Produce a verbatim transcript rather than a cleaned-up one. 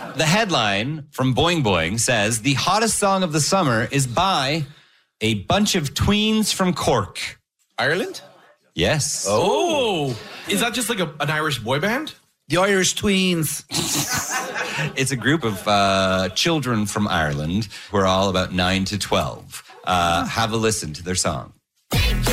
The headline from Boing Boing says, the hottest song of the summer is by a bunch of tweens from Cork. Ireland? Yes. Oh. Is that just like a, an Irish boy band? The Irish Tweens. It's a group of uh, children from Ireland who are all about nine to twelve. Uh, have a listen to their song.